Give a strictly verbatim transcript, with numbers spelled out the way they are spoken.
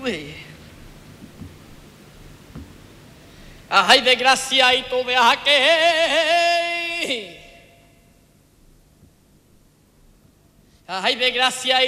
tuve. Ay, desgracia, y tú veas que. Ay, desgracia.